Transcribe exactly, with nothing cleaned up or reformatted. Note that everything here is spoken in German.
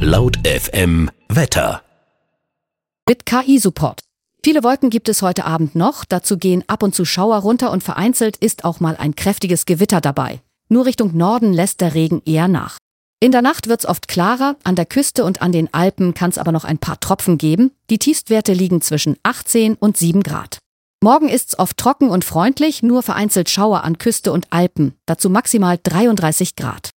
Laut F M Wetter. Mit K I-Support. Viele Wolken gibt es heute Abend noch, dazu gehen ab und zu Schauer runter und vereinzelt ist auch mal ein kräftiges Gewitter dabei. Nur Richtung Norden lässt der Regen eher nach. In der Nacht wird's oft klarer, an der Küste und an den Alpen kann es aber noch ein paar Tropfen geben. Die Tiefstwerte liegen zwischen achtzehn und sieben Grad. Morgen ist's oft trocken und freundlich, nur vereinzelt Schauer an Küste und Alpen, dazu maximal dreiunddreißig Grad.